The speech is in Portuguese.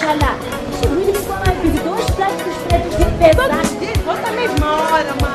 Oxalá. Chegou e ficou lá, fiz 2 pratos pretos de pesado. Volta a mesma hora, mãe.